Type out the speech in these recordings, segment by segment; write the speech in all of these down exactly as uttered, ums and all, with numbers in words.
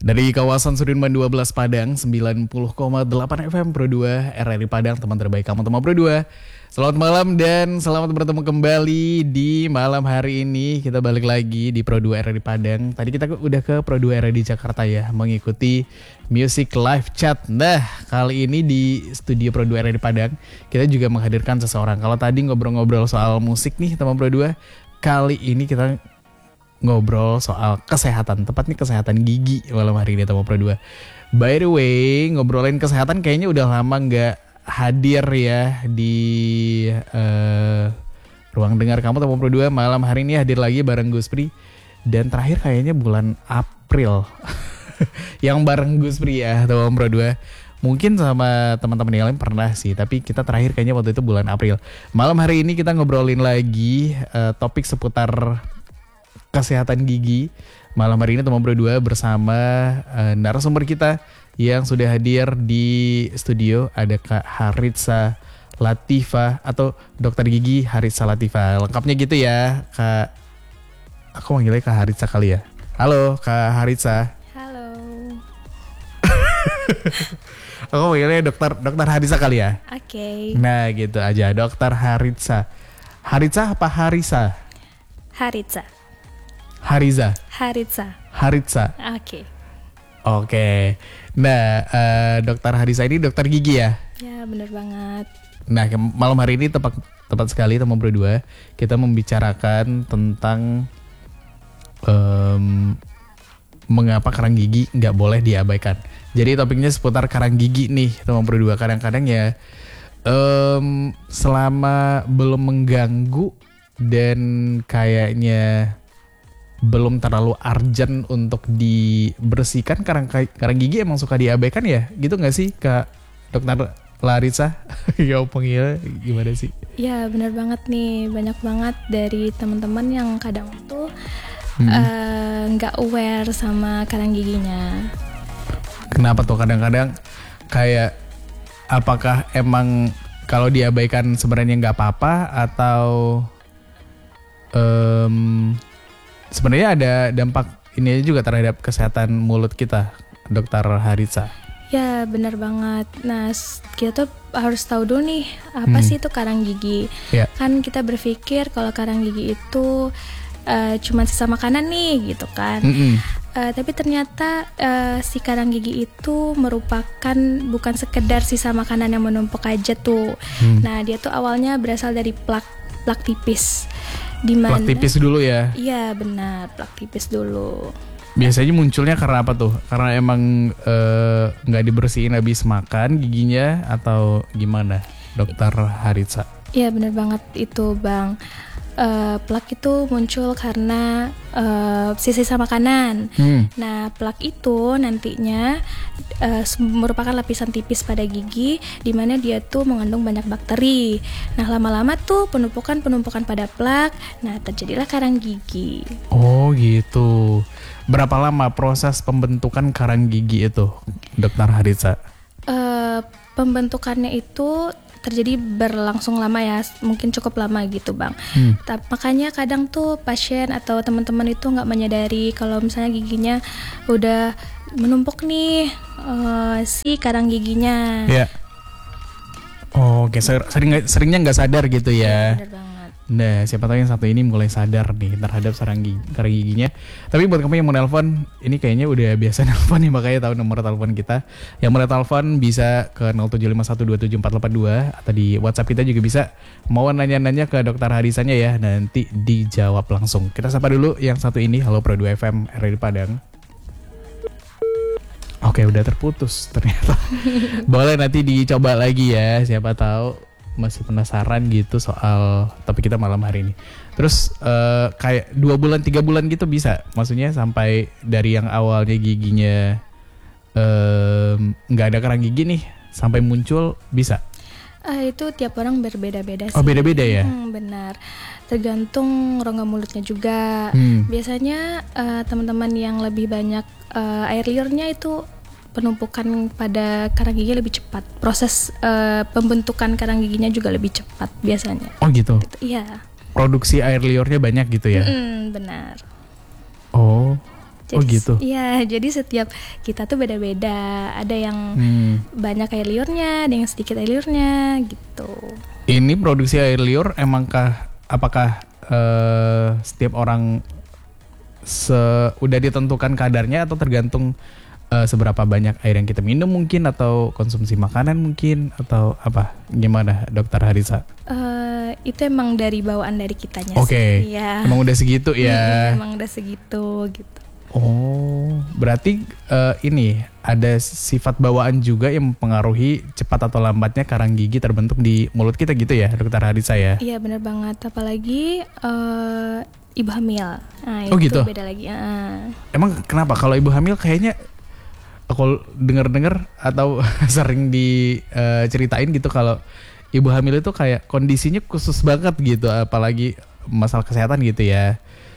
Dari kawasan Sudirman dua belas Padang, sembilan puluh koma delapan F M Pro dua, R R I Padang, teman terbaik kamu teman Pro dua. Selamat malam dan selamat bertemu kembali di malam hari ini. Kita balik lagi di Pro dua R R I Padang. Tadi kita udah ke Pro dua R R I di Jakarta ya, mengikuti Music Live Chat. Nah, kali ini di studio Pro dua R R I Padang, kita juga menghadirkan seseorang. Kalau tadi ngobrol-ngobrol soal musik nih teman Pro dua, kali ini kita ngobrol soal kesehatan, tepatnya kesehatan gigi malam hari ini teman Pro dua. By the way, ngobrolin kesehatan kayaknya udah lama gak hadir ya di uh, ruang dengar kamu teman Pro dua. Malam hari ini hadir lagi bareng Guspri. Dan terakhir kayaknya bulan April yang bareng Guspri ya teman Pro dua. Mungkin sama teman-teman yang lain pernah sih, tapi kita terakhir kayaknya waktu itu bulan April. Malam hari ini kita ngobrolin lagi uh, topik seputar kesehatan gigi. Malam hari ini teman Pro dua bersama uh, narasumber kita yang sudah hadir di studio. Ada Kak Haritsa Latifah atau Dokter Gigi Haritsa Latifah. Lengkapnya gitu ya Kak. Aku manggilnya Kak Haritsa kali ya. Halo Kak Haritsa. Halo. Aku manggilnya Dokter Dokter Haritsa kali ya. Oke. Okay. Nah gitu aja, Dokter Haritsa. Haritsa apa Harisa? Haritsa. Hariza. Haritsa. Haritsa. Oke. Okay. Oke. Okay. Nah, uh, Dokter Haritsa ini dokter gigi ya? Ya, benar banget. Nah, malam hari ini tepat tepat sekali teman Pro dua, kita membicarakan tentang um, mengapa karang gigi nggak boleh diabaikan. Jadi topiknya seputar karang gigi nih teman Pro dua. Kadang-kadang ya um, selama belum mengganggu dan kayaknya belum terlalu urgent untuk dibersihkan, karang karang gigi emang suka diabaikan ya, gitu nggak sih Kak Dokter Haritsa? Ya pengira gimana sih? Ya benar banget nih, banyak banget dari teman-teman yang kadang tuh nggak hmm. uh, aware sama karang giginya. Kenapa tuh kadang-kadang kayak apakah emang kalau diabaikan sebenarnya nggak apa-apa atau um, sebenarnya ada dampak ini juga terhadap kesehatan mulut kita, Dokter Haritsa? Ya benar banget. Nah kita tuh harus tahu dulu nih apa hmm. sih itu karang gigi. Ya. Kan kita berpikir kalau karang gigi itu uh, cuma sisa makanan nih gitu kan. Uh, tapi ternyata uh, si karang gigi itu merupakan bukan sekedar sisa makanan yang menumpuk aja tuh. Hmm. Nah dia tuh awalnya berasal dari plak plak tipis. Dimana, plak tipis dulu ya? Iya benar, plak tipis dulu. Biasanya munculnya karena apa tuh? Karena emang nggak uh, dibersihin habis makan giginya atau gimana, Dokter Haritsa? Iya benar banget itu Bang. Uh, plak itu muncul karena uh, sisa-sisa makanan. Hmm. Nah, plak itu nantinya uh, merupakan lapisan tipis pada gigi, di mana dia tuh mengandung banyak bakteri. Nah, lama-lama tuh penumpukan-penumpukan pada plak. Nah, terjadilah karang gigi. Oh, gitu. Berapa lama proses pembentukan karang gigi itu, Dokter Haritsa? Uh, pembentukannya itu terjadi berlangsung lama ya, mungkin cukup lama gitu Bang. Hmm. Tapi makanya kadang tuh pasien atau teman-teman itu nggak menyadari kalau misalnya giginya udah menumpuk nih uh, si karang giginya. Ya. Oh, oke, okay. sering seringnya nggak sadar gitu ya. Ya benar banget. Nah, siapa tahu yang satu ini mulai sadar nih terhadap sarang gigi, karang giginya. Tapi buat kamu yang mau nelpon, ini kayaknya udah biasa nelpon nih, makanya tahu nomor telepon kita. Yang mau telepon bisa ke nol tujuh lima satu dua tujuh empat delapan dua atau di WhatsApp kita juga bisa. Mau nanya-nanya ke Dokter Haritsanya ya, nanti dijawab langsung. Kita sapa dulu yang satu ini. Halo Pro dua F M R R I Padang. Oke, udah terputus ternyata. Boleh nanti dicoba lagi ya, siapa tahu masih penasaran gitu soal topik kita malam hari ini. Terus uh, kayak dua bulan tiga bulan gitu bisa, maksudnya sampai dari yang awalnya giginya nggak um, ada karang gigi nih sampai muncul bisa? Uh, itu tiap orang berbeda-beda sih. Oh beda-beda ya? Hmm, benar. Tergantung rongga mulutnya juga. Hmm. Biasanya uh, teman-teman yang lebih banyak uh, air liurnya itu penumpukan pada karang gigi lebih cepat. Proses uh, pembentukan karang giginya juga lebih cepat biasanya. Oh gitu? Iya. Produksi air liurnya banyak gitu ya? Mm-mm, benar. Oh. Jadi, oh gitu. Iya, jadi setiap kita tuh beda-beda. Ada yang hmm. banyak air liurnya, ada yang sedikit air liurnya gitu. Ini produksi air liur emangkah apakah uh, setiap orang se- udah ditentukan kadarnya atau tergantung uh, seberapa banyak air yang kita minum mungkin atau konsumsi makanan mungkin atau apa? Gimana Dokter Harisa? Uh, itu emang dari bawaan dari kitanya. Oke. Okay. Ya. Emang udah segitu ya. Hmm, emang udah segitu gitu. Oh, berarti uh, ini ada sifat bawaan juga yang mempengaruhi cepat atau lambatnya karang gigi terbentuk di mulut kita gitu ya, Dokter Harisa ya? Iya benar banget, apalagi uh, ibu hamil. Nah, oh itu gitu. Beda lagi. Uh. Emang kenapa? Kalau ibu hamil kayaknya aku dengar-dengar atau sering diceritain uh, gitu kalau ibu hamil itu kayak kondisinya khusus banget gitu, apalagi masalah kesehatan gitu ya.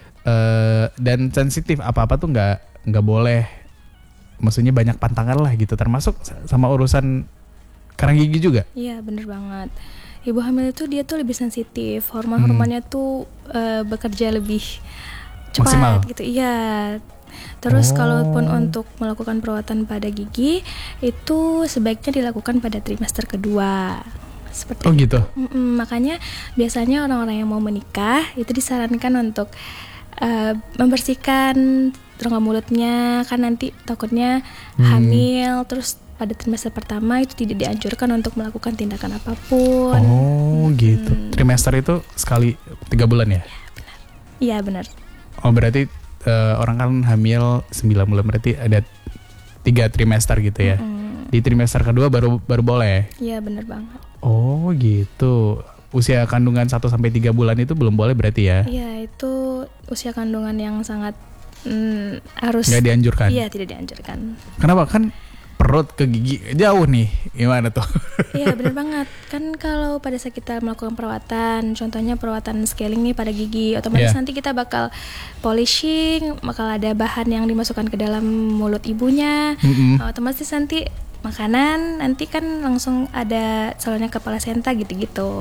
Uh, dan sensitif apa-apa tuh nggak nggak boleh, maksudnya banyak pantangan lah gitu, termasuk sama urusan karang gigi juga. Iya bener banget, ibu hamil itu dia tuh lebih sensitif, hormon-hormonnya hmm. tuh uh, bekerja lebih cepat maksimal gitu. Iya. Terus oh. kalaupun untuk melakukan perawatan pada gigi itu sebaiknya dilakukan pada trimester kedua. Seperti oh gitu. Mm-mm, makanya biasanya orang-orang yang mau menikah itu disarankan untuk Uh, membersihkan rongga mulutnya, kan nanti takutnya hmm. hamil. Terus pada trimester pertama itu tidak dianjurkan untuk melakukan tindakan apapun. Oh hmm. gitu. Trimester itu sekali tiga bulan ya? Iya benar. Oh berarti uh, orang kan hamil sembilan bulan, berarti ada tiga trimester gitu ya? Hmm. Di trimester kedua baru baru boleh? Iya benar banget. Oh gitu. Usia kandungan satu sampai tiga bulan itu belum boleh berarti ya? Iya, itu usia kandungan yang sangat mm, harus nggak dianjurkan? Iya, tidak dianjurkan. Kenapa? Kan perut ke gigi jauh nih, gimana tuh? Iya, benar banget. Kan kalau pada saat kita melakukan perawatan, contohnya perawatan scaling nih pada gigi, otomatis yeah. nanti kita bakal polishing, bakal ada bahan yang dimasukkan ke dalam mulut ibunya, mm-hmm. otomatis nanti makanan nanti kan langsung ada saluran ke plasenta gitu-gitu.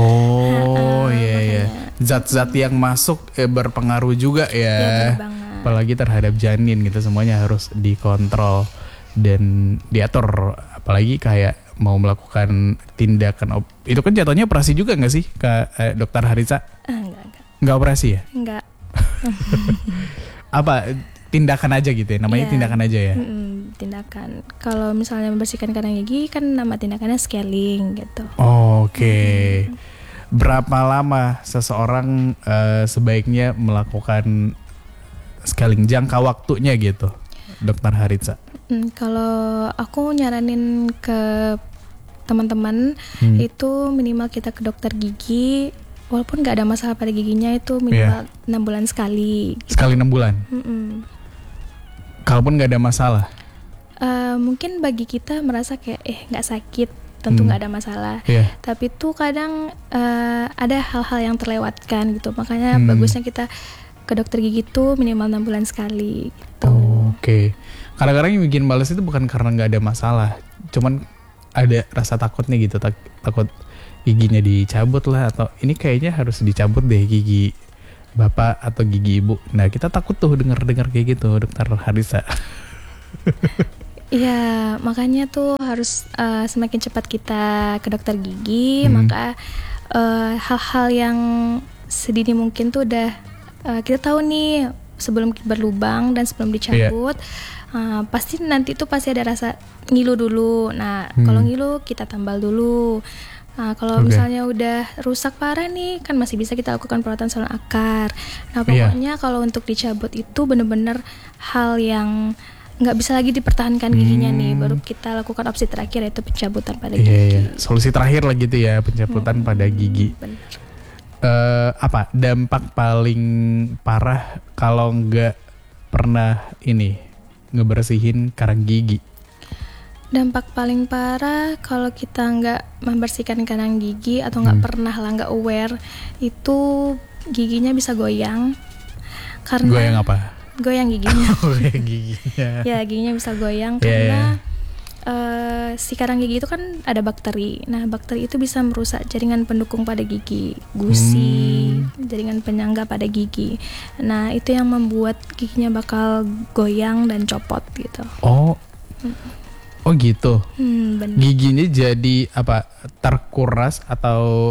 Oh uh, iya iya. Zat-zat yang masuk eh, berpengaruh juga ya. Iya, apalagi terhadap janin gitu, semuanya harus dikontrol dan diatur. Apalagi kayak mau melakukan tindakan op- itu kan jatuhnya operasi juga nggak sih Kak eh, Dokter Harisa? Uh, enggak enggak. Enggak operasi ya? Enggak. Apa? Tindakan aja gitu ya, namanya yeah. tindakan aja ya. Mm-mm, tindakan. Kalau misalnya membersihkan karang gigi kan nama tindakannya scaling gitu. Oh, Oke. Okay. Mm. Berapa lama seseorang uh, sebaiknya melakukan scaling, jangka waktunya gitu, Dokter Harisa? Mm, kalau aku nyaranin ke teman-teman hmm. itu minimal kita ke dokter gigi. Walaupun nggak ada masalah pada giginya itu minimal yeah. enam bulan sekali. Gitu. Sekali enam bulan. Mm-mm. Kalaupun nggak ada masalah. Uh, mungkin bagi kita merasa kayak eh nggak sakit, tentu nggak hmm. ada masalah. Yeah. Tapi tuh kadang uh, ada hal-hal yang terlewatkan gitu. Makanya hmm. bagusnya kita ke dokter gigi tuh minimal enam bulan sekali. Gitu. Oh, Oke. Okay. Kadang-kadang yang bikin males itu bukan karena nggak ada masalah, cuman ada rasa takutnya gitu, tak- takut giginya dicabut lah, atau ini kayaknya harus dicabut deh gigi bapak atau gigi ibu. Nah kita takut tuh dengar-dengar kayak gitu, Dokter Harisa. Iya, makanya tuh harus uh, semakin cepat kita ke dokter gigi, hmm. maka uh, hal-hal yang sedini mungkin tuh udah uh, kita tahu nih sebelum berlubang dan sebelum dicabut. Yeah. Uh, pasti nanti tuh pasti ada rasa ngilu dulu. Nah hmm. kalau ngilu kita tambal dulu. Nah, kalau okay. misalnya udah rusak parah nih, kan masih bisa kita lakukan perawatan saluran akar. Nah, pokoknya yeah. kalau untuk dicabut itu benar-benar hal yang nggak bisa lagi dipertahankan giginya hmm. nih. Baru kita lakukan opsi terakhir, yaitu pencabutan pada gigi. Yeah, yeah. Solusi terakhir lah gitu ya, pencabutan hmm. pada gigi. Uh, apa dampak paling parah kalau nggak pernah ini ngebersihin karang gigi? Dampak paling parah kalau kita nggak membersihkan karang gigi atau nggak hmm. pernah lah, nggak aware, itu giginya bisa goyang. Karena goyang apa? Goyang giginya. Goyang giginya. Ya giginya bisa goyang yeah. karena uh, uh, si karang gigi itu kan ada bakteri. Nah, bakteri itu bisa merusak jaringan pendukung pada gigi, gusi, hmm. jaringan penyangga pada gigi. Nah, itu yang membuat giginya bakal goyang dan copot gitu. Oh. Hmm. Oh gitu. Hmm, bener. Giginya jadi apa? Terkuras atau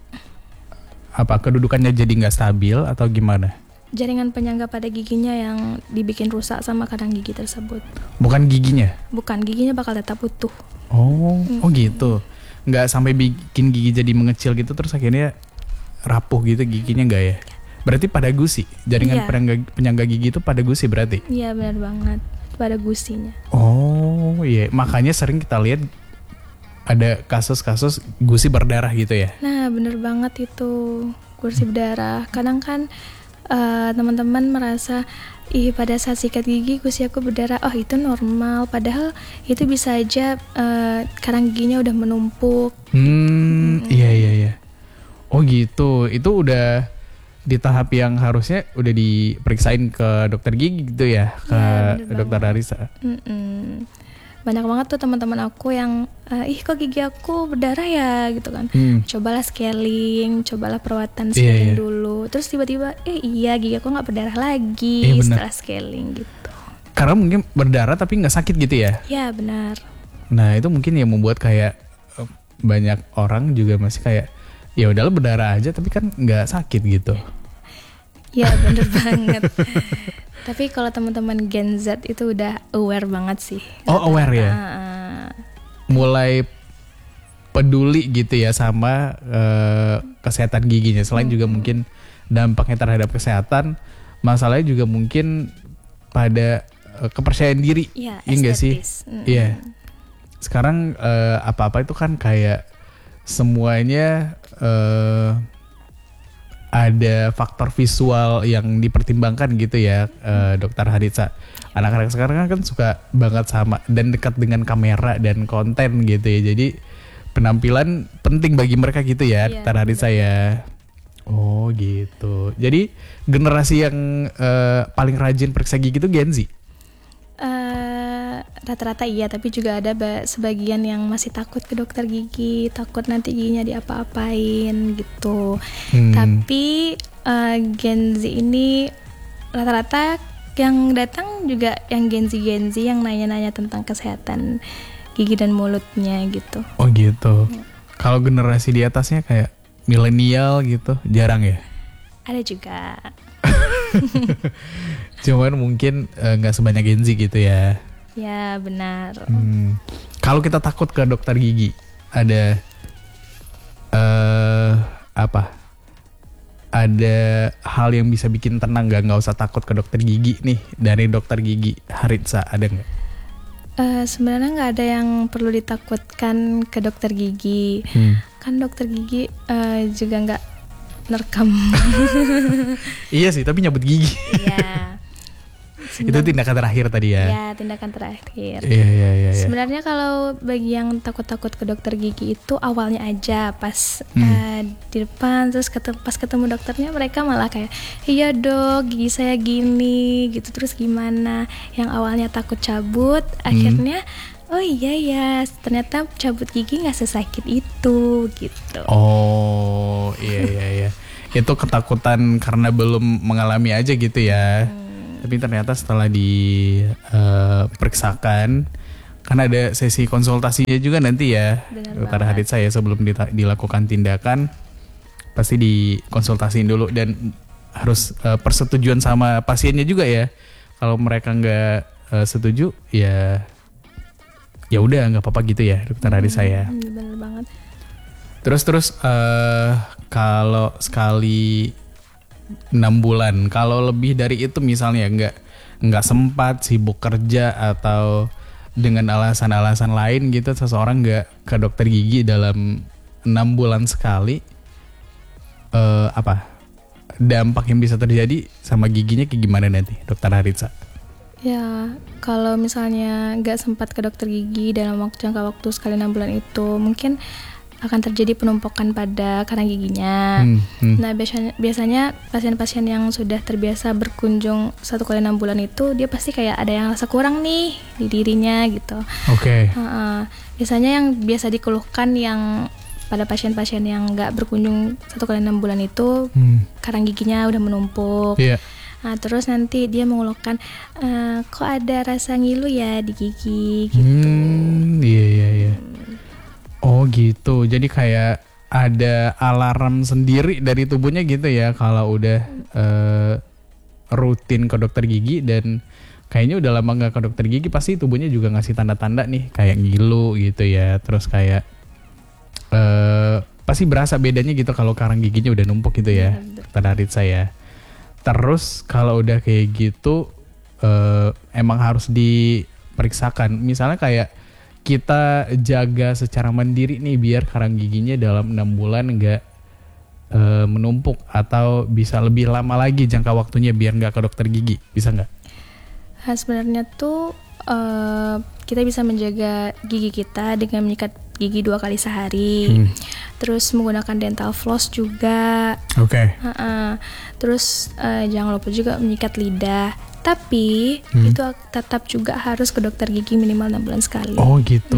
apa? Kedudukannya jadi nggak stabil atau gimana? Jaringan penyangga pada giginya yang dibikin rusak sama karang gigi tersebut. Bukan giginya? Bukan, giginya bakal tetap utuh. Oh, mm-hmm. oh gitu. Nggak sampai bikin gigi jadi mengecil gitu terus akhirnya rapuh gitu giginya nggak ya? Berarti pada gusi. Jaringan yeah. penyangga, penyangga gigi itu pada gusi berarti? Iya, benar banget. Pada gusinya. Oh iya, makanya sering kita lihat ada kasus-kasus gusi berdarah gitu ya? Nah, benar banget itu, gusi berdarah. Kadang kan Uh, teman-teman merasa ih pada saat sikat gigi gusi aku berdarah, oh itu normal, padahal itu bisa aja uh, karang giginya udah menumpuk. Hmm, hmm. iya iya iya. Oh gitu, itu udah di tahap yang harusnya udah diperiksain ke dokter gigi gitu ya, ke ya, dokter Arisa. Mm-mm. Banyak banget tuh teman-teman aku yang uh, ih kok gigi aku berdarah ya gitu kan. Hmm. Cobalah scaling, cobalah perawatan scaling yeah, yeah. dulu. Terus tiba-tiba eh iya gigi aku nggak berdarah lagi yeah, setelah scaling gitu. Karena mungkin berdarah tapi nggak sakit gitu ya? Iya benar. Nah itu mungkin yang membuat kayak banyak orang juga masih kayak ya udahlah berdarah aja tapi kan nggak sakit gitu. Ya bener banget. Tapi kalau teman-teman Gen Z itu udah aware banget sih. Oh aware ya. Uh, Mulai peduli gitu ya sama uh, kesehatan giginya. Selain hmm. juga mungkin dampaknya terhadap kesehatan, masalahnya juga mungkin pada uh, kepercayaan diri. Iya. Iya nggak sih? Iya. Hmm. Sekarang uh, apa-apa itu kan kayak semuanya. Uh, ada faktor visual yang dipertimbangkan gitu ya, uh, Dokter Haritsa. Anak-anak sekarang kan suka banget sama dan dekat dengan kamera dan konten gitu ya. Jadi penampilan penting bagi mereka gitu ya, iya, Dokter Haritsa ya. Oh gitu. Jadi generasi yang uh, paling rajin periksa gigi itu Gen Z? Uh, rata-rata iya, tapi juga ada sebagian yang masih takut ke dokter gigi, takut nanti giginya diapa-apain gitu. Hmm. Tapi uh, Gen Z ini rata-rata yang datang juga yang Gen Z Gen Z yang nanya-nanya tentang kesehatan gigi dan mulutnya gitu. Oh gitu. Hmm. Kalau generasi di atasnya kayak milenial gitu jarang ya? Ada juga. Cuman mungkin nggak uh, sebanyak Gen Z gitu ya. Ya benar. Hmm. Kalau kita takut ke dokter gigi, ada uh, apa? Ada hal yang bisa bikin tenang nggak? Nggak usah takut ke dokter gigi nih dari Dokter Gigi Haritsa, ada nggak? Uh, sebenarnya nggak ada yang perlu ditakutkan ke dokter gigi. Hmm. Kan dokter gigi uh, juga nggak nerekam. Iya sih, tapi nyabut gigi. Iya. Itu tindakan terakhir tadi ya. Iya, tindakan terakhir. Iya, iya, iya. Sebenarnya kalau bagi yang takut-takut ke dokter gigi itu awalnya aja pas hmm. uh, di depan terus ketemu, pas ketemu dokternya mereka malah kayak, "Iya, Dok, gigi saya gini." gitu. Terus gimana? Yang awalnya takut cabut, hmm. akhirnya oh iya ya, ternyata cabut gigi nggak sesakit itu gitu. Oh iya iya iya, itu ketakutan karena belum mengalami aja gitu ya. Hmm. Tapi ternyata setelah diperiksakan, uh, kan ada sesi konsultasinya juga nanti ya, Dokter Haritsa ya, sebelum dita- dilakukan tindakan pasti dikonsultasiin dulu dan harus uh, persetujuan sama pasiennya juga ya. Kalau mereka nggak uh, setuju ya. Ya udah nggak apa-apa gitu ya, Dokter Haritsa ya. Hmm, bener banget. Terus terus uh, kalau sekali enam bulan, kalau lebih dari itu misalnya nggak nggak sempat, sibuk kerja atau dengan alasan-alasan lain gitu, seseorang nggak ke dokter gigi dalam enam bulan sekali, uh, apa dampak yang bisa terjadi sama giginya kayak gimana nanti, Dokter Haritsa? Ya, kalau misalnya nggak sempat ke dokter gigi dalam waktu jangka waktu sekali enam bulan itu, mungkin akan terjadi penumpukan pada karang giginya. Hmm, hmm. Nah biasanya, biasanya pasien-pasien yang sudah terbiasa berkunjung satu kali enam bulan itu dia pasti kayak ada yang rasa kurang nih di dirinya gitu. Oke. Okay. Uh, biasanya yang biasa dikeluhkan yang pada pasien-pasien yang nggak berkunjung satu kali enam bulan itu hmm. karang giginya udah menumpuk. Yeah. Nah, terus nanti dia mengeluhkan e, kok ada rasa ngilu ya di gigi gitu. Hmm, iya iya iya. Oh gitu. Jadi kayak ada alarm sendiri dari tubuhnya gitu ya kalau udah uh, rutin ke dokter gigi, dan kayaknya udah lama nggak ke dokter gigi pasti tubuhnya juga ngasih tanda-tanda nih kayak ngilu gitu ya. Terus kayak uh, pasti berasa bedanya gitu kalau karang giginya udah numpuk gitu ya. Dokter Haritsa ya. Terus kalau udah kayak gitu uh, emang harus diperiksakan. Misalnya kayak kita jaga secara mandiri nih biar karang giginya dalam enam bulan nggak uh, menumpuk, atau bisa lebih lama lagi jangka waktunya biar nggak ke dokter gigi, bisa nggak? Nah, sebenarnya tuh uh, kita bisa menjaga gigi kita dengan menyikat gigi dua kali sehari. Hmm. Terus menggunakan dental floss juga. Oke. Okay. Uh-uh. Terus uh, jangan lupa juga menyikat lidah. Tapi hmm. itu tetap juga harus ke dokter gigi minimal enam bulan sekali. Oh gitu.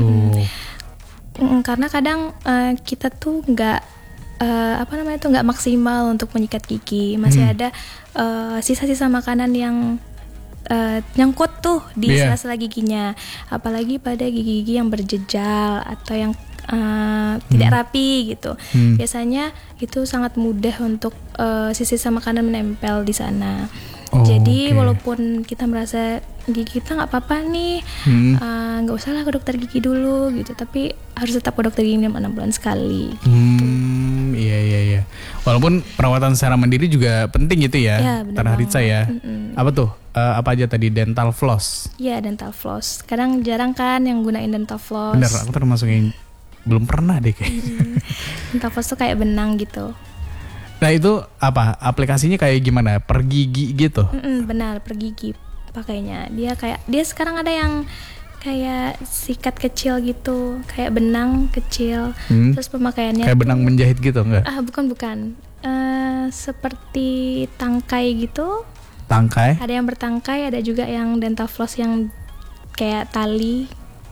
Mm-hmm. Karena kadang uh, kita tuh nggak uh, apa namanya tuh nggak maksimal untuk menyikat gigi. Masih hmm. ada uh, sisa-sisa makanan yang Uh, nyangkut tuh di yeah. sela-sela giginya, apalagi pada gigi-gigi yang berjejal atau yang uh, hmm. tidak rapi gitu. Hmm. Biasanya itu sangat mudah untuk uh, sisa-sisa makanan menempel di sana. Oh, jadi okay. walaupun kita merasa gigi kita nggak apa-apa nih, nggak hmm. uh, usah lah ke dokter gigi dulu gitu, tapi harus tetap ke dokter gigi enam bulan sekali. Hmm, gitu. Iya iya iya. Walaupun perawatan secara mandiri juga penting gitu ya, ya Dokter Haritsa ya. Mm-mm. Apa tuh? Uh, apa aja tadi, dental floss? Iya, dental floss. Kadang jarang kan yang gunain dental floss. Bener, aku termasuk yang belum pernah deh kayak. Mm. Dental floss tuh kayak benang gitu. Nah itu apa? Aplikasinya kayak gimana? Per gigi gitu? Mm-mm, benar, per gigi pakainya. Dia kayak dia sekarang ada yang kayak sikat kecil gitu, kayak benang kecil. Hmm. Terus pemakaiannya kayak benang tuh, menjahit gitu enggak? Ah bukan bukan. Uh, seperti tangkai gitu. Tangkai? Ada yang bertangkai, ada juga yang dental floss yang kayak tali.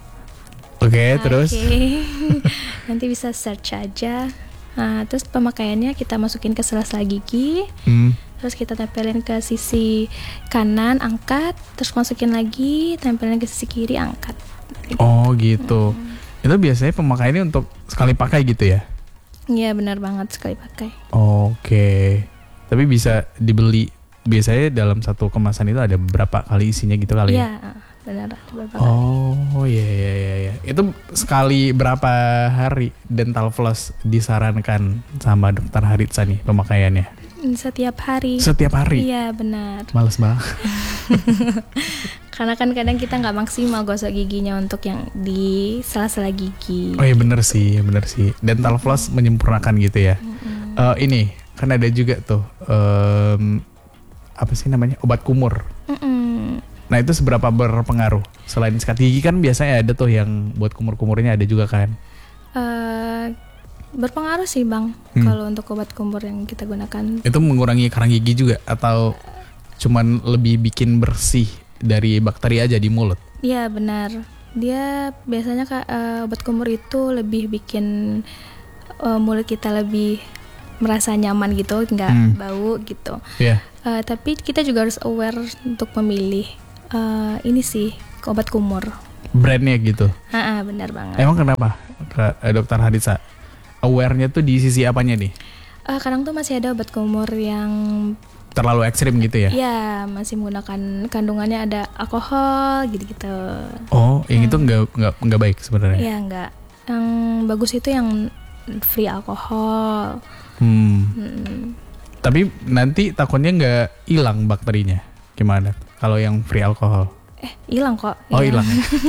Oke, okay, terus? Nanti bisa search aja. Nah, terus pemakaiannya kita masukin ke sela-sela gigi. Hmm. Terus kita tempelin ke sisi kanan, angkat. Terus masukin lagi, tempelin ke sisi kiri, angkat. Oh gitu. Hmm. Itu biasanya pemakaiannya untuk sekali pakai gitu ya? Iya benar banget, sekali pakai. Oke. Okay. Tapi bisa dibeli. Biasanya dalam satu kemasan itu ada berapa kali isinya gitu kali ya? Iya, benar. Berapa oh iya iya iya iya. Itu sekali berapa hari dental floss disarankan sama Dokter Haritsa nih pemakaiannya? Setiap hari. Setiap hari? Iya benar. Males banget. Karena kan kadang kita nggak maksimal gosok giginya untuk yang di sela-sela gigi. Oh iya benar sih, benar sih. Dental floss mm-hmm. menyempurnakan gitu ya. Mm-hmm. Uh, ini kan ada juga tuh. Um, apa sih namanya, obat kumur. Mm-mm. Nah itu seberapa berpengaruh? Selain sikat gigi kan biasanya ada tuh yang buat kumur-kumurnya ada juga kan? Uh, berpengaruh sih bang, hmm. kalau untuk obat kumur yang kita gunakan. Itu mengurangi karang gigi juga atau uh, cuman lebih bikin bersih dari bakteri aja di mulut? Iya benar, dia biasanya uh, obat kumur itu lebih bikin uh, mulut kita lebih merasa nyaman gitu, nggak hmm. bau gitu. Iya. Yeah. Uh, tapi kita juga harus aware untuk memilih uh, ini sih obat kumur. Brandnya gitu. Ah, benar banget. Emang kenapa ke eh, Dokter Haritsa? Awarenya tuh di sisi apanya nih? Uh, kadang tuh masih ada obat kumur yang terlalu ekstrim gitu ya? Iya, masih menggunakan kandungannya ada alkohol gitu-gitu. Oh, yang hmm. itu nggak nggak nggak baik sebenarnya? Iya nggak. Yang bagus itu yang free alkohol. Hmm. hmm. Tapi nanti takutnya nggak hilang bakterinya, gimana? Kalau yang free alkohol? Eh, hilang kok. Oh, hilang.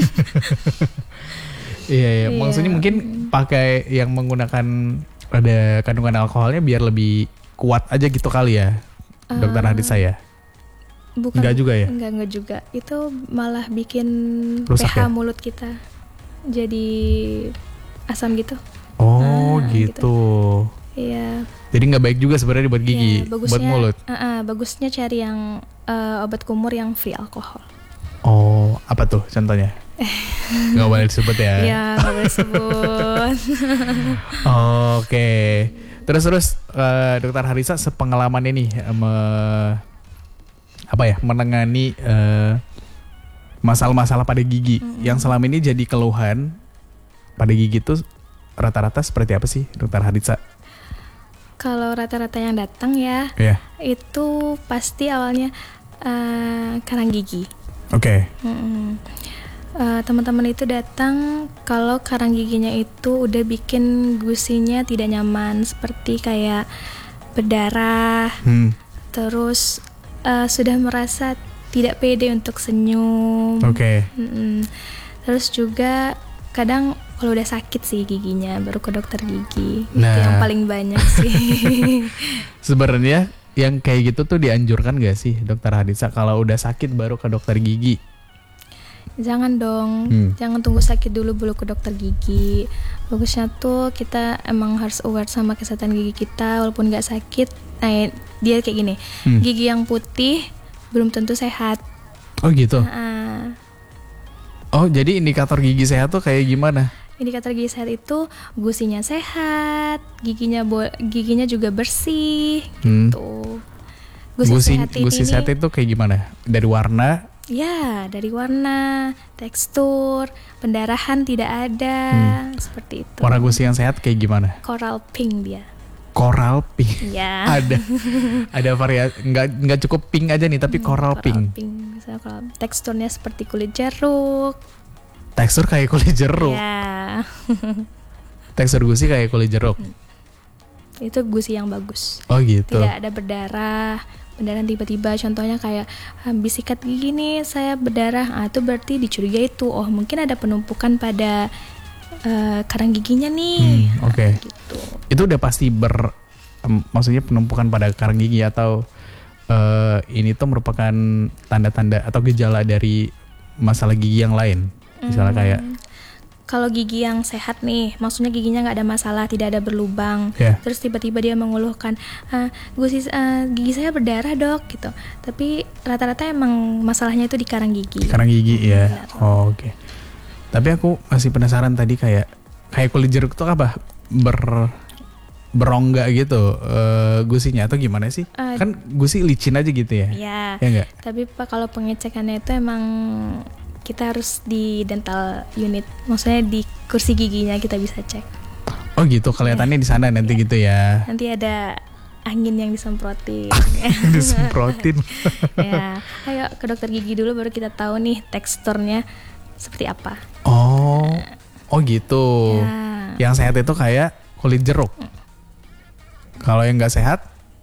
Iya, iya. Maksudnya mungkin pakai yang menggunakan ada kandungan alkoholnya biar lebih kuat aja gitu kali ya, uh, Dokter Haritsa ya? Bukan. Enggak juga ya? Enggak, enggak juga. Itu malah bikin rusak pH ya? Mulut kita jadi asam gitu. Oh Oh gitu. gitu. Iya. Jadi nggak baik juga sebenarnya buat gigi, ya, bagusnya, buat mulut. Uh, uh, bagusnya cari yang uh, obat kumur yang free alkohol. Oh, apa tuh contohnya? Nggak boleh disebut ya? Iya, nggak boleh disebut. Oke. Okay. Terus terus uh, Dokter Harisa sepengalaman ini me, apa ya menangani uh, masalah-masalah pada gigi mm-hmm. yang selama ini jadi keluhan pada gigi itu rata-rata seperti apa sih, Dokter Harisa? Kalau rata-rata yang datang ya, yeah. itu pasti awalnya uh, karang gigi. Oke. Okay. Mm-hmm. Uh, teman-teman itu datang kalau karang giginya itu udah bikin gusinya tidak nyaman, seperti kayak berdarah, hmm. terus uh, sudah merasa tidak pede untuk senyum. Oke. Okay. Mm-hmm. Terus juga kadang kalau udah sakit sih giginya baru ke dokter gigi. Nah, itu yang paling banyak sih. Sebenarnya yang kayak gitu tuh dianjurkan gak sih Dokter Harisa kalau udah sakit baru ke dokter gigi? Jangan dong, hmm. jangan tunggu sakit dulu baru ke dokter gigi. Bagusnya tuh kita emang harus aware sama kesehatan gigi kita walaupun gak sakit. Nah, dia kayak gini, hmm. gigi yang putih belum tentu sehat. Oh gitu? Nah, oh jadi indikator gigi sehat tuh kayak gimana? Indikator gigi sehat itu gusinya sehat, giginya bo- giginya juga bersih, hmm. gitu. Gusi, gusi sehat ini, gusi sehat itu kayak gimana? Dari warna? Ya, dari warna, tekstur, pendarahan tidak ada, hmm. seperti itu. Warna gusi yang sehat kayak gimana? Coral pink dia. Coral pink. Ya. ada, ada variasi. Nggak nggak cukup pink aja nih, tapi coral, hmm, coral pink. pink. Misalnya coral, teksturnya seperti kulit jeruk. Tekstur kayak kulit jeruk. Ya. Tekstur gusi kayak kulit jeruk. Hmm. Itu gusi yang bagus. Oh gitu. Tidak ada berdarah, pendarahan tiba-tiba. Contohnya kayak habis sikat gigi nih saya berdarah. Ah, itu berarti dicurigai itu. Oh mungkin ada penumpukan pada uh, karang giginya nih. Hmm, Oke. Okay. Nah, gitu. Itu udah pasti ber, um, maksudnya penumpukan pada karang gigi atau uh, ini tuh merupakan tanda-tanda atau gejala dari masalah gigi yang lain. Misalnya kayak hmm, kalau gigi yang sehat nih, maksudnya giginya nggak ada masalah, tidak ada berlubang, yeah. terus tiba-tiba dia mengeluhkan, ah, gusi, uh, gigi saya berdarah dok, gitu. Tapi rata-rata emang masalahnya itu di karang gigi. Di karang gigi hmm, ya. Oh, Oke. Okay. Tapi aku masih penasaran tadi kayak kayak kulit jeruk tuh apa ber berongga gitu uh, gusinya atau gimana sih? Uh, kan gusi licin aja gitu ya? Iya. Ya enggak? Tapi Pak kalau pengecekannya itu emang kita harus di dental unit, maksudnya di kursi giginya kita bisa cek. Oh gitu, kelihatannya ya. Di sana nanti ya. Gitu ya. Nanti ada angin yang disemprotin. Disemprotin. Ya, ayo ke dokter gigi dulu baru kita tahu nih teksturnya seperti apa. Oh, nah. oh gitu. Ya. Yang sehat itu kayak kulit jeruk. Hmm. Kalau yang nggak sehat?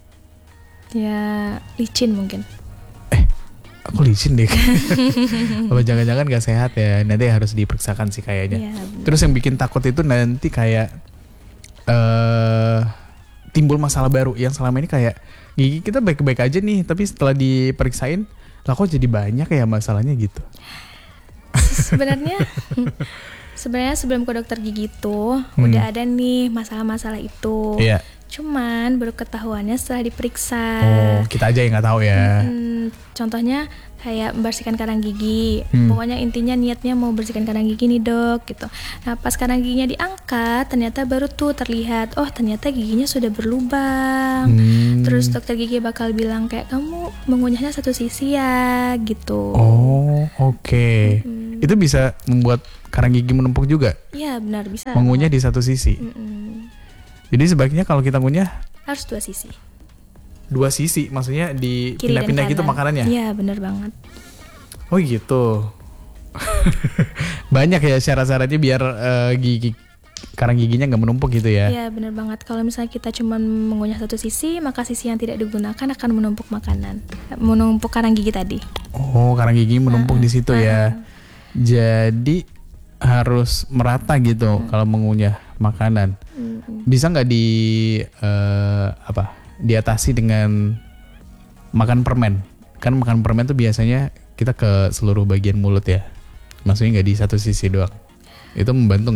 Ya licin mungkin. Aku licin deh. Apa jangan-jangan gak sehat ya? Nanti harus diperiksakan sih kayaknya. Ya, terus yang bikin takut itu nanti kayak uh, timbul masalah baru. Yang selama ini kayak gigi kita baik-baik aja nih, tapi setelah diperiksain, lah kok jadi banyak ya masalahnya gitu. Sebenarnya sebenarnya sebelum ke dokter gigi tuh hmm. udah ada nih masalah-masalah itu. Iya. Cuman baru ketahuannya setelah diperiksa. Oh, kita aja yang nggak tahu ya. Hmm, contohnya kayak membersihkan karang gigi. Hmm. Pokoknya intinya niatnya mau bersihkan karang gigi nih dok, gitu. Nah pas karang giginya diangkat, ternyata baru tuh terlihat, oh ternyata giginya sudah berlubang. Hmm. Terus dokter gigi bakal bilang kayak kamu mengunyahnya satu sisi ya, gitu. Oh, oke. Okay. Hmm. Itu bisa membuat karang gigi menumpuk juga? Iya benar bisa. Mengunyah di satu sisi. Mm-mm. Jadi sebaiknya kalau kita ngunyah harus dua sisi. Dua sisi, maksudnya di pindah-pindah gitu makanannya? Iya, benar banget. Oh gitu. Banyak ya syarat-syaratnya biar uh, gigi karang giginya nggak menumpuk gitu ya? Iya, benar banget. Kalau misalnya kita cuma mengunyah satu sisi, maka sisi yang tidak digunakan akan menumpuk makanan, menumpuk karang gigi tadi. Oh, karang gigi menumpuk uh, di situ uh, ya. Jadi harus merata gitu uh, kalau mengunyah makanan. Bisa nggak di uh, apa diatasi dengan makan permen? Kan makan permen tuh biasanya kita ke seluruh bagian mulut ya, maksudnya nggak di satu sisi doang. Itu membantu nggak?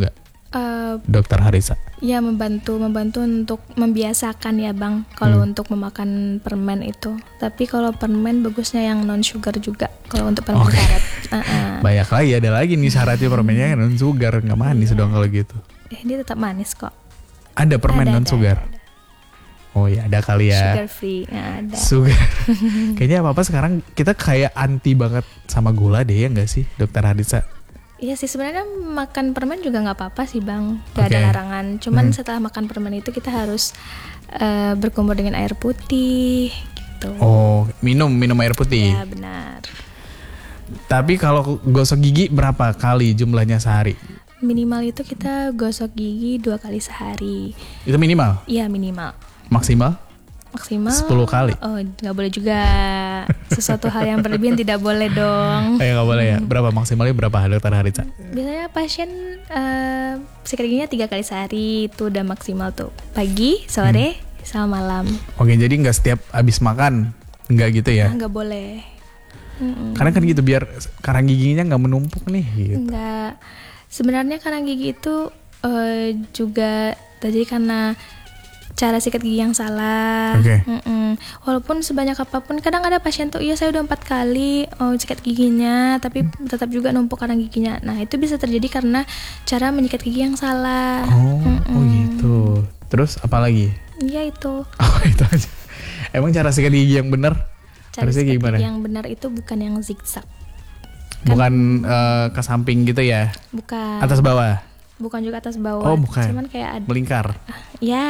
Uh, Dokter Harisa? Ya membantu, membantu untuk membiasakan ya bang. Kalau hmm. untuk memakan permen itu. Tapi kalau permen bagusnya yang non sugar juga. Kalau untuk permen okay. karet. Uh-uh. Banyak lagi, ada lagi nih syaratnya permennya non sugar, nggak manis yeah. dong kalau gitu. Eh dia tetap manis kok. Ada permen non sugar. Ada, ada. Oh ya ada kali ya. Sugar free, ya, ada. Sugar. Kayaknya apa apa sekarang kita kayak anti banget sama gula deh ya nggak sih, Dokter Harisa? Iya sih sebenarnya makan permen juga nggak apa-apa sih bang, nggak okay. ada larangan. Cuman hmm. setelah makan permen itu kita harus uh, berkumur dengan air putih gitu. Oh minum minum air putih. Ya benar. Tapi kalau gosok gigi berapa kali jumlahnya sehari? Minimal itu kita gosok gigi dua kali sehari. Itu minimal? Iya minimal. Maksimal? Maksimal sepuluh kali. Oh nggak boleh juga. Sesuatu hal yang berlebihan tidak boleh dong. Eh nggak boleh ya. Berapa maksimalnya berapa Dokter Harisa? Biasanya pasien uh, sikat giginya tiga kali sehari. Itu udah maksimal tuh. Pagi, sore, hmm. sama malam. Oke jadi nggak setiap habis makan? Nggak gitu ya? Nggak boleh. Mm-mm. Karena kan gitu biar karang giginya nggak menumpuk nih gitu. Nggak. Sebenarnya karang gigi itu uh, juga terjadi karena cara sikat gigi yang salah. Okay. Walaupun sebanyak apapun, kadang ada pasien tuh, iya saya udah empat kali oh, sikat giginya, tapi tetap juga numpuk karang giginya. Nah itu bisa terjadi karena cara menyikat gigi yang salah. Oh, oh gitu. Terus apa lagi? Iya itu. Oh itu aja. Emang cara sikat gigi yang benar? Cara sikat gigi yang benar itu bukan yang zigzag. Kan, bukan uh, ke samping gitu ya? Bukan. Atas bawah? Bukan juga atas bawah. Oh bukan. Cuman kayak ada melingkar. Ya,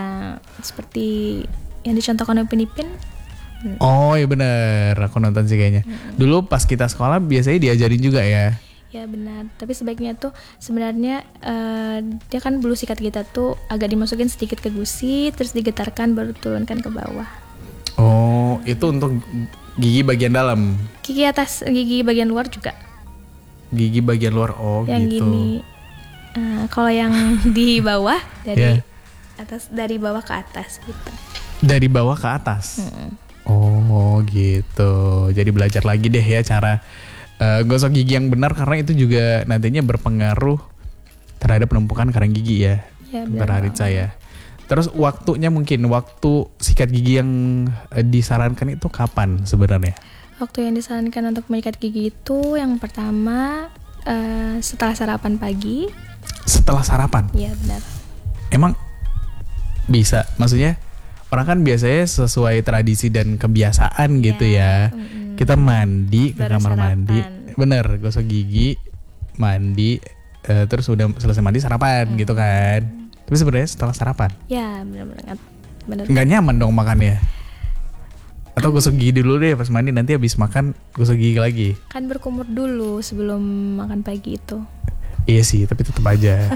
seperti yang dicontohkan oleh Upin Ipin. Oh iya benar, aku nonton sih kayaknya. Hmm. Dulu pas kita sekolah biasanya diajarin juga ya. Ya benar. Tapi sebaiknya tuh sebenarnya uh, dia kan bulu sikat kita tuh agak dimasukin sedikit ke gusi, terus digetarkan baru turunkan ke bawah. Oh, itu untuk gigi bagian dalam. Gigi atas, gigi bagian luar juga. Gigi bagian luar, oh yang gitu. Gini. Uh, kalau yang di bawah dari yeah. atas dari bawah ke atas gitu. Dari bawah ke atas. Hmm. Oh gitu. Jadi belajar lagi deh ya cara uh, gosok gigi yang benar karena itu juga nantinya berpengaruh terhadap penumpukan karang gigi ya. Ya Dokter Harisa ya. Terus waktunya mungkin waktu sikat gigi yang uh, disarankan itu kapan sebenarnya? Waktu yang disarankan untuk menyikat gigi itu yang pertama uh, setelah sarapan pagi. Setelah sarapan? Iya benar. Emang bisa? Maksudnya orang kan biasanya sesuai tradisi dan kebiasaan ya, gitu ya. Mm-hmm. Kita mandi ke kamar sarapan. Mandi, bener, gosok gigi, mandi, uh, terus udah selesai mandi sarapan mm-hmm. gitu kan. Tapi sebenarnya setelah sarapan? Ya benar-benar. Benar. Nggak nyaman dong makannya? Atau gosok gigi dulu deh pas mandi, nanti habis makan gosok gigi lagi? Kan berkumur dulu sebelum makan pagi itu. Iya sih, tapi tetap aja.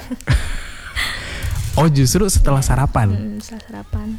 Oh justru setelah sarapan? Hmm, setelah sarapan.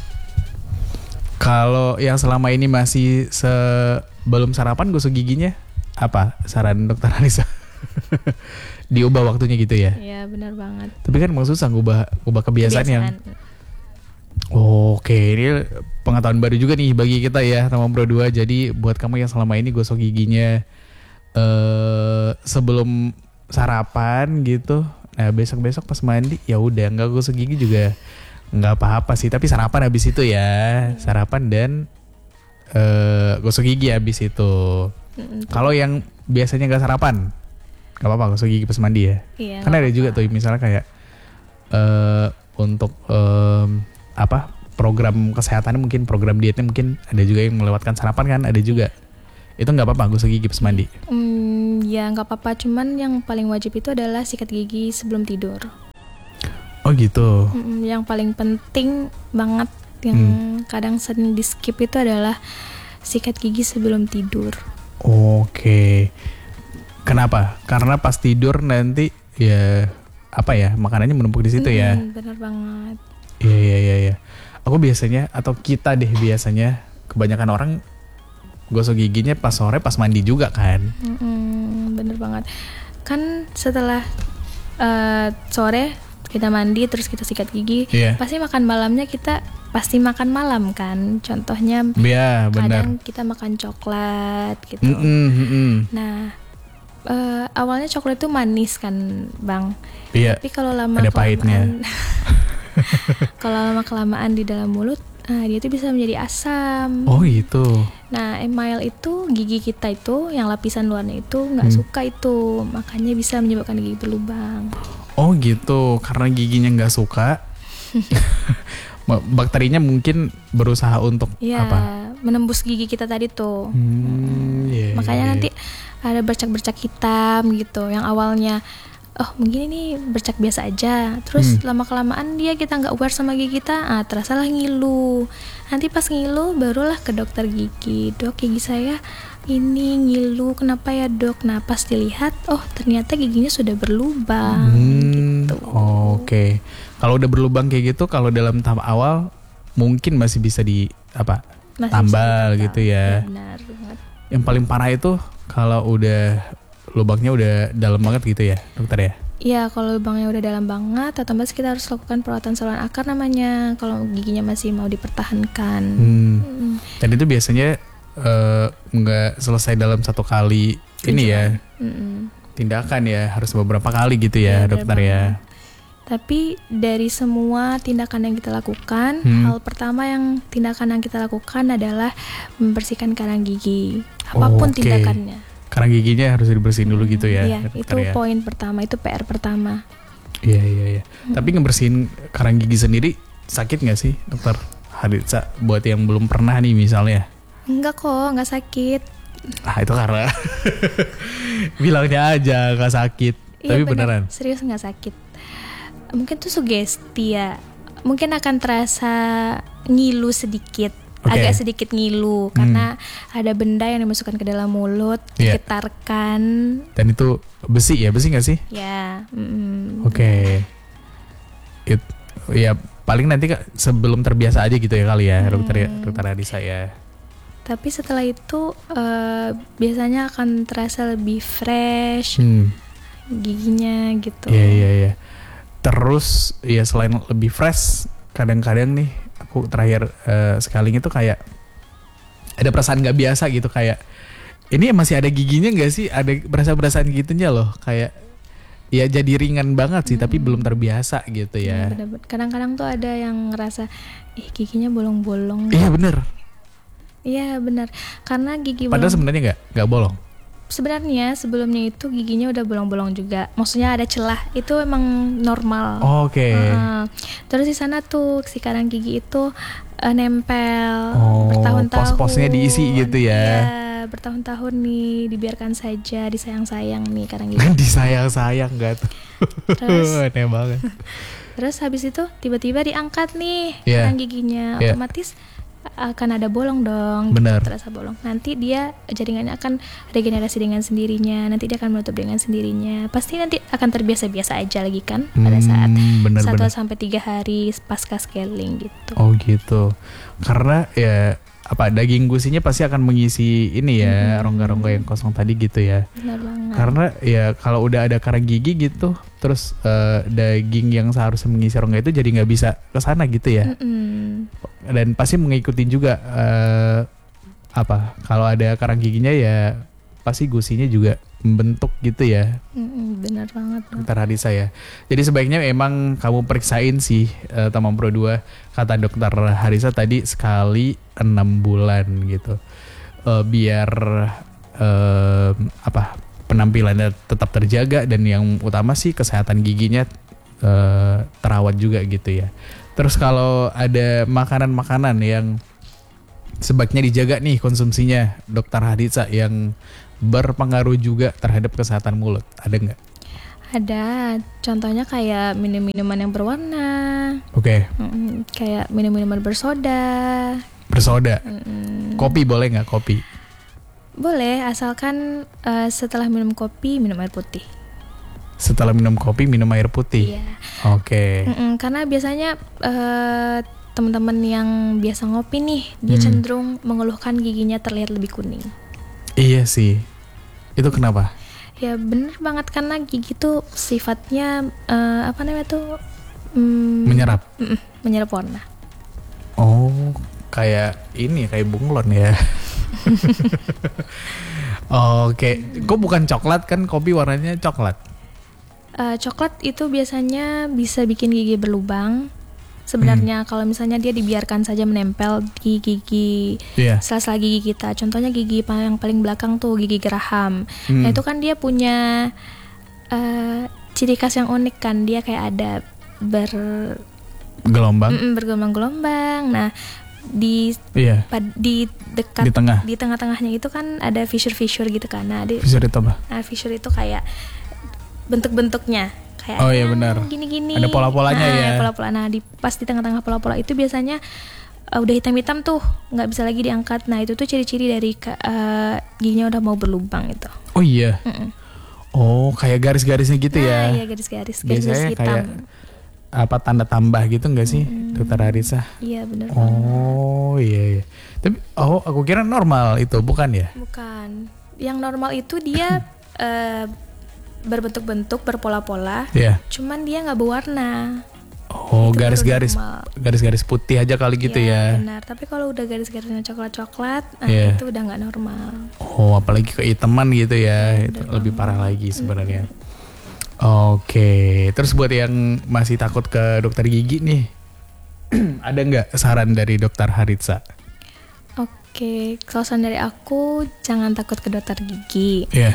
Kalau yang selama ini masih sebelum sarapan gosok giginya, apa saran Dokter Harisa? Diubah waktunya gitu ya? Iya benar banget. Tapi kan emang susah ngubah, ngubah kebiasaan, kebiasaan. yang... Oke, ini pengetahuan baru juga nih bagi kita ya, teman Pro dua. Jadi buat kamu yang selama ini gosok giginya uh, sebelum sarapan gitu, nah besok-besok pas mandi ya udah nggak gosok gigi juga nggak apa-apa sih, tapi sarapan habis itu ya, sarapan dan uh, gosok gigi habis itu. Mm-hmm. Kalau yang biasanya nggak sarapan, nggak apa-apa gosok gigi pas mandi ya. Iya, kan ada apa-apa. Juga tuh misalnya kayak uh, untuk um, apa program kesehatan mungkin, program dietnya mungkin ada juga yang melewatkan sarapan kan, ada juga. Itu nggak apa-apa gosok gigi pas mandi? Hmm, ya nggak apa-apa, cuman yang paling wajib itu adalah sikat gigi sebelum tidur. Oh gitu. Hmm, yang paling penting banget yang hmm. kadang sering di skip itu adalah sikat gigi sebelum tidur. Oke. Kenapa? Karena pas tidur nanti ya apa ya makanannya menumpuk di situ hmm, ya. Benar banget. Iya iya iya. Ya. Aku biasanya atau kita deh biasanya kebanyakan orang gosok giginya pas sore pas mandi juga kan. Mm-mm, bener banget. Kan setelah uh, sore kita mandi terus kita sikat gigi, yeah. pasti makan malamnya kita pasti makan malam kan. Contohnya yeah, kadang bener. kita makan coklat gitu. Mm-mm, mm-mm. Nah uh, awalnya coklat itu manis kan Bang. Iya. Tapi kalau lama ada kelamaan, pahitnya. kalau lama kelamaan di dalam mulut, nah dia itu bisa menjadi asam. Oh gitu. Nah email itu gigi kita itu yang lapisan luarnya itu nggak hmm. suka itu, makanya bisa menyebabkan gigi berlubang. Oh gitu, karena giginya nggak suka. Bakterinya mungkin berusaha untuk ya, apa? Menembus gigi kita tadi tuh. Hmm, yeah, makanya yeah. nanti ada bercak-bercak hitam gitu, yang awalnya oh mungkin ini bercak biasa aja, terus hmm. lama kelamaan dia kita nggak aware sama gigi kita, ah terasalah ngilu. Nanti pas ngilu barulah ke dokter gigi, dok gigi saya ini ngilu, kenapa ya dok? Nah pas dilihat, oh ternyata giginya sudah berlubang. Hmm, gitu. Oke, okay. Kalau udah berlubang kayak gitu, kalau dalam tahap awal mungkin masih bisa di apa? Masih tambal gitu ya. ya benar banget. Yang paling parah itu kalau udah lubangnya udah dalam banget gitu ya dokter ya? Iya, kalau lubangnya udah dalam banget, otomatis kita harus lakukan perawatan saluran akar namanya. Kalau giginya masih mau dipertahankan. Hmm. Hmm. Dan itu biasanya nggak uh, selesai dalam satu kali Tujuan. ini ya Mm-mm. tindakan ya, harus beberapa kali gitu ya, ya dokter ya. Tapi dari semua tindakan yang kita lakukan, hmm. hal pertama yang tindakan yang kita lakukan adalah membersihkan karang gigi, apapun oh, okay. tindakannya. Karang giginya harus dibersihin dulu gitu ya. Iya, itu ya. Poin pertama, itu P R pertama. Iya iya iya. Hmm. Tapi ngebersihin karang gigi sendiri sakit nggak sih, dokter Haditsa? Buat yang belum pernah nih misalnya. Enggak kok, nggak sakit. Ah itu karena bilangnya aja nggak sakit, iya, tapi bener. beneran. Serius nggak sakit. Mungkin tuh sugesti ya. Mungkin akan terasa ngilu sedikit. Okay. Agak sedikit ngilu hmm. karena ada benda yang dimasukkan ke dalam mulut, yeah. digetarkan. Dan itu besi ya, besi nggak sih? Ya. Mm. Oke. Okay. Ya paling nanti sebelum terbiasa aja gitu ya kali ya, hmm. dokter ya, dokter Haditsa ya. Tapi setelah itu uh, biasanya akan terasa lebih fresh hmm. giginya gitu. Iya iya iya. Terus ya selain lebih fresh, kadang-kadang nih aku terakhir uh, sekali itu kayak ada perasaan nggak biasa gitu, kayak ini masih ada giginya nggak sih, ada berasa-berasaan gitunya loh, kayak ya jadi ringan banget sih hmm. tapi belum terbiasa gitu ya. Hmm, kadang-kadang tuh ada yang ngerasa ih giginya bolong-bolong. Iya bener. Iya benar, karena gigi bolong. Padahal sebenarnya nggak nggak bolong. Sebenarnya sebelumnya itu giginya udah bolong-bolong juga, maksudnya ada celah, itu emang normal. Oh, Oke. Okay. Uh, terus di sana tuh si karang gigi itu uh, nempel oh, bertahun-tahun. Pos-posnya diisi gitu ya? Iya, bertahun-tahun nih, dibiarkan saja, disayang-sayang nih karang gigi. Disayang-sayang nggak tuh? Terus aneh banget. Terus habis itu tiba-tiba diangkat nih yeah. karang giginya, yeah. otomatis akan ada bolong dong. Benar. Gitu, terasa bolong. Nanti dia jaringannya akan regenerasi dengan sendirinya. Nanti dia akan menutup dengan sendirinya. Pasti nanti akan terbiasa-biasa aja lagi kan hmm, pada saat bener, satu bener. sampai tiga hari pasca scaling gitu. Oh gitu. Karena ya apa daging gusinya pasti akan mengisi ini ya hmm. rongga-rongga yang kosong tadi gitu ya. Benar banget. Karena ya kalau udah ada karang gigi gitu, terus uh, daging yang seharusnya mengisi rongga itu jadi nggak bisa kesana gitu ya. Mm-mm. Dan pasti mengikuti juga uh, apa kalau ada karang giginya ya pasti gusinya juga membentuk gitu ya. Mm-mm, benar banget. Dokter Haditsa ya. Jadi sebaiknya memang kamu periksain sih uh, Tamam Pro dua, kata dokter Haditsa tadi sekali enam bulan gitu. Uh, biar uh, apa penampilannya tetap terjaga dan yang utama sih kesehatan giginya uh, terawat juga gitu ya. Terus kalau ada makanan-makanan yang sebaiknya dijaga nih konsumsinya Dokter Haditsa yang berpengaruh juga terhadap kesehatan mulut, ada nggak? Ada, contohnya kayak minum-minuman yang berwarna. Oke. Okay. Mm, kayak minum-minuman bersoda. Bersoda. Mm. Kopi boleh nggak kopi? Boleh, asalkan uh, setelah minum kopi minum air putih. Setelah minum kopi minum air putih. Iya. Oke. Okay. Karena biasanya uh, teman-teman yang biasa ngopi nih, dia hmm. cenderung mengeluhkan giginya terlihat lebih kuning. Iya sih. Itu kenapa? Ya bener banget, karena gigi tuh sifatnya uh, apa namanya tuh um, menyerap. Mm, menyerap warna. Oh, kayak ini kayak bunglon ya. Oh, oke, okay. Kok bukan coklat kan? Kopi warnanya coklat. Uh, coklat itu biasanya bisa bikin gigi berlubang. Sebenarnya hmm. kalau misalnya dia dibiarkan saja menempel di gigi, yeah. sela-sela gigi kita. Contohnya gigi yang paling belakang tuh gigi geraham. Hmm. Nah itu kan dia punya uh, ciri khas yang unik kan. Dia kayak ada ber gelombang, mm, bergelombang-gelombang. Nah di yeah. pad, di dekat di, tengah. di tengah-tengahnya itu kan ada fissure-fissure gitu kan. Nah, di, fissure itu apa? Nah fissure itu kayak bentuk-bentuknya. Kayak oh iya benar. Gini-gini. Ada pola-polanya nah, ya. Pola-pola. Nah di pas di tengah-tengah pola-pola itu biasanya uh, udah hitam-hitam tuh, nggak bisa lagi diangkat. Nah itu tuh ciri-ciri dari uh, giginya udah mau berlubang itu. Oh iya. Mm-mm. Oh kayak garis-garisnya gitu nah, ya. Iya garis-garis. Biasanya garis hitam. Kayak apa tanda tambah gitu nggak sih, mm-hmm. Dokter Haritsa? Iya benar. Oh iya, iya. Tapi oh aku kira normal itu bukan ya? Bukan. Yang normal itu dia uh, berbentuk-bentuk berpola-pola, yeah. cuman dia nggak berwarna. Oh itu garis-garis, garis-garis putih aja kali gitu ya? Ya benar. Tapi kalau udah garis-garisnya coklat-coklat, nah yeah. itu udah nggak normal. Oh apalagi kehitaman gitu ya, itu lebih parah lagi sebenarnya. Mm-hmm. Oke, terus buat yang masih takut ke dokter gigi nih, ada nggak saran dari Dokter Haritsa? Oke, kalau saran dari aku jangan takut ke dokter gigi. Iya. Yeah.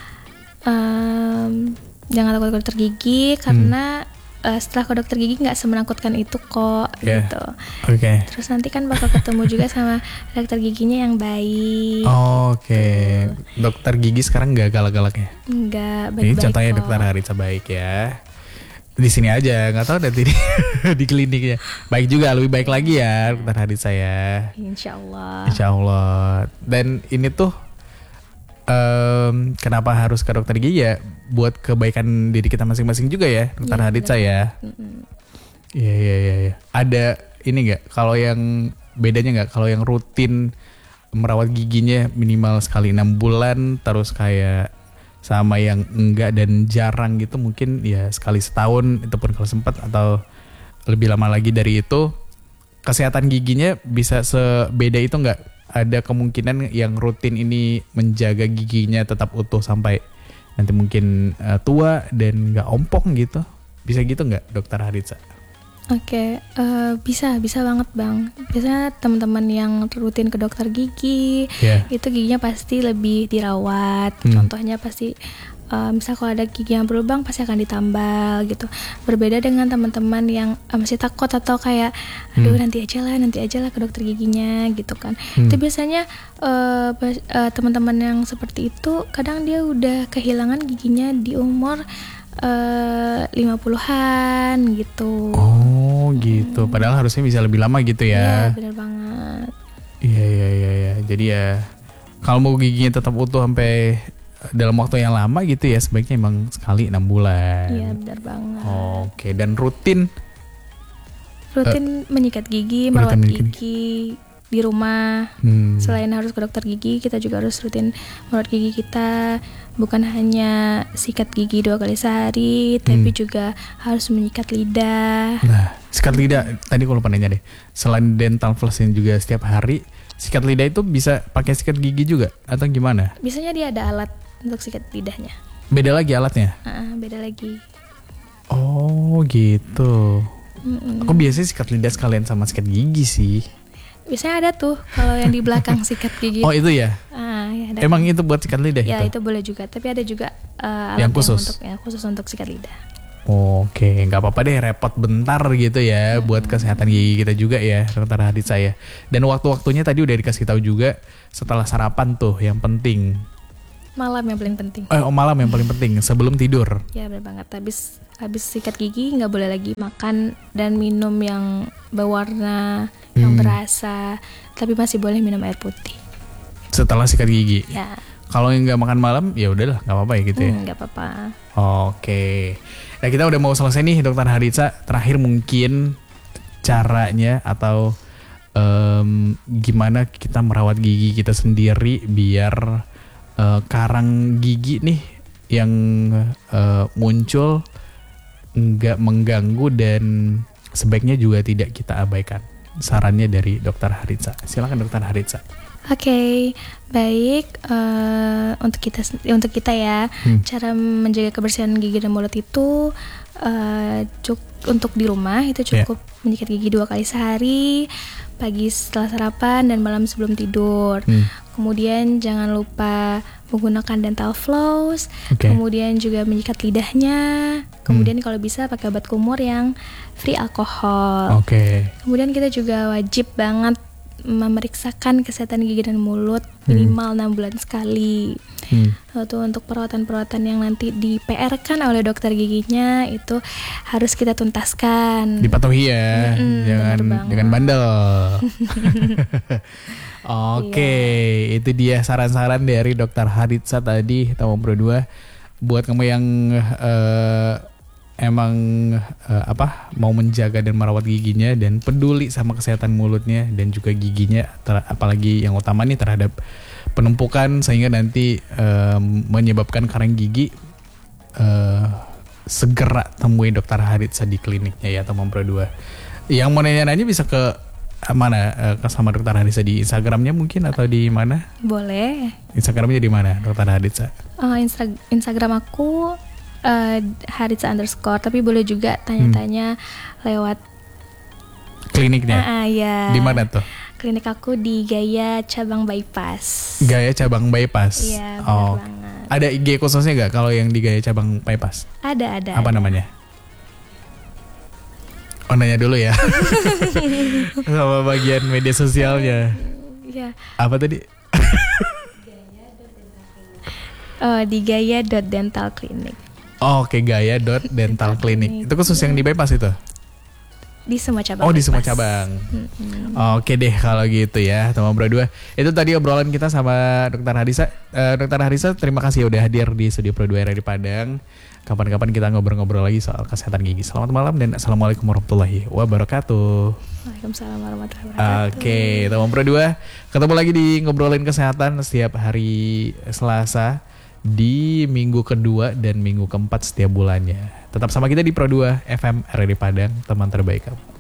Um, jangan takut ke dokter gigi karena hmm. uh, setelah ke dokter gigi nggak semenakutkan itu kok, yeah. gitu. Oke. Okay. Terus nanti kan bakal ketemu juga sama dokter giginya yang baik. Oh, Oke, okay. Dokter gigi sekarang nggak galak-galak ya? Nggak, baik-baik. Ini contohnya kok. Dokter Haritsa baik ya. Di sini aja, nggak tahu nanti di, di kliniknya. Baik juga, lebih baik lagi ya Dokter Haritsa ya. Insya Allah. Insya Allah. Dan ini tuh Um, kenapa harus ke dokter gigi ya? Buat kebaikan diri kita masing-masing juga ya, Dokter ya, Haritsa ya. Iya iya iya. Ya. Ada ini nggak? Kalau yang bedanya nggak? Kalau yang rutin merawat giginya minimal sekali enam bulan, terus kayak sama yang enggak dan jarang gitu mungkin ya sekali setahun itu pun kalau sempat atau lebih lama lagi dari itu, kesehatan giginya bisa sebeda itu nggak? Ada kemungkinan yang rutin ini menjaga giginya tetap utuh sampai nanti mungkin uh, tua dan nggak ompong gitu, bisa gitu nggak Dokter Haritsa? Oke, okay, uh, bisa bisa banget bang. Biasanya teman-teman yang rutin ke dokter gigi, yeah. itu giginya pasti lebih dirawat. Hmm. Contohnya pasti, uh, misal kalau ada gigi yang berlubang pasti akan ditambal gitu. Berbeda dengan teman-teman yang uh, masih takut atau kayak, aduh hmm. nanti aja lah, nanti aja lah ke dokter giginya gitu kan. Hmm. Itu biasanya uh, uh, teman-teman yang seperti itu kadang dia udah kehilangan giginya di umur Uh, lima puluhan gitu. Oh gitu. Padahal harusnya bisa lebih lama gitu ya. Iya benar banget. Iya iya iya ya. Jadi ya kalau mau giginya tetap utuh sampai dalam waktu yang lama gitu ya sebaiknya emang sekali enam bulan. Iya benar banget. Oke, dan rutin rutin uh, menyikat gigi, merawat gigi di rumah. Hmm. Selain harus ke dokter gigi, kita juga harus rutin merawat gigi kita. Bukan hanya sikat gigi dua kali sehari, hmm. tapi juga harus menyikat lidah. Nah, sikat lidah tadi kalau nanya deh. Selain dental floss yang juga setiap hari, sikat lidah itu bisa pakai sikat gigi juga atau gimana? Biasanya dia ada alat untuk sikat lidahnya. Beda lagi alatnya? Uh, beda lagi. Oh gitu. Mm-mm. Aku biasanya sikat lidah sekalian sama sikat gigi sih. Biasanya ada tuh kalau yang di belakang sikat gigi. Oh itu ya? Ah, ya ada. Emang itu buat sikat lidah? Ya itu? itu boleh juga. Tapi ada juga uh, alat yang khusus yang untuk, ya, khusus untuk sikat lidah. Oke, nggak apa-apa deh repot bentar gitu ya hmm. buat kesehatan gigi kita juga ya Dokter Haritsa ya. Dan waktu-waktunya tadi udah dikasih tahu juga setelah sarapan tuh yang penting. Malam yang paling penting. Eh, oh malam yang paling penting sebelum tidur. Ya benar banget. Habis habis sikat gigi nggak boleh lagi makan dan minum yang berwarna, hmm. yang berasa. Tapi masih boleh minum air putih. Setelah sikat gigi. Ya. Kalau yang nggak makan malam ya udahlah nggak apa-apa ya gitu ya. Nggak hmm, apa-apa. Oke. Nah kita udah mau selesai nih Dokter Haritsa. Terakhir mungkin caranya atau um, gimana kita merawat gigi kita sendiri biar Uh, karang gigi nih yang uh, muncul nggak mengganggu dan sebaiknya juga tidak kita abaikan. Sarannya dari Dokter Haritsa. Silakan Dokter Haritsa. Oke, okay, baik. Uh, untuk kita untuk kita ya, hmm. cara menjaga kebersihan gigi dan mulut itu uh, cukup untuk di rumah itu cukup yeah. menyikat gigi dua kali sehari, pagi setelah sarapan dan malam sebelum tidur. Hmm. Kemudian jangan lupa menggunakan dental floss. Okay. Kemudian juga menyikat lidahnya. Kemudian hmm. kalau bisa pakai obat kumur yang free alkohol. Okay. Kemudian kita juga wajib banget memeriksakan kesehatan gigi dan mulut minimal hmm. enam bulan sekali. Hmm. Lalu untuk perawatan-perawatan yang nanti di P R-kan oleh dokter giginya itu harus kita tuntaskan. Dipatuhi ya, hmm, jangan jangan bandel. Oke, okay. yeah. Itu dia saran-saran dari dokter Haritsa tadi, Tamam Pro dua. Buat kamu yang uh, emang uh, apa mau menjaga dan merawat giginya dan peduli sama kesehatan mulutnya dan juga giginya, ter- apalagi yang utama nih terhadap penumpukan sehingga nanti uh, menyebabkan karang gigi, uh, segera temui dokter Haritsa di kliniknya ya, Tamam Pro dua. Yang mau nanya-nanya bisa ke mana, uh, ke sama dokter Haritsa di Instagramnya mungkin atau di mana? Boleh. Instagramnya di mana dokter Haritsa? Uh, Insta- Instagram aku Uh, Haritsa underscore, tapi boleh juga tanya-tanya hmm. lewat kliniknya. Uh, uh, ya. Di mana tuh? Klinik aku di Gaya Cabang Bypass. Gaya Cabang Bypass. Iya, benar oh. banget. Ada I G khususnya nggak kalau yang di Gaya Cabang Bypass? Ada, ada. Apa ada. namanya? Oh, nanya dulu ya. Sama bagian media sosialnya. Iya. Apa tadi? Oh, di gaya dot dental clinic. Oh, oke, okay. Gaya dot dental clinic. Itu khusus yang di Bypass itu? Di semua cabang. Oh, di semua cabang. Mm-hmm. Oke deh kalau gitu ya, Tamam Pro dua. Itu tadi obrolan kita sama dokter Haritsa. Uh, dokter Haritsa, terima kasih udah hadir di Studio Pro dua R R I Padang. Kapan-kapan kita ngobrol-ngobrol lagi soal kesehatan gigi. Selamat malam dan assalamualaikum warahmatullahi wabarakatuh. Waalaikumsalam warahmatullahi wabarakatuh. Oke, Tamam Pro dua. Ketemu lagi di ngobrolin kesehatan setiap hari Selasa di minggu kedua dan minggu keempat setiap bulannya. Tetap sama kita di Pro dua F M R R I Padang, teman terbaik kamu.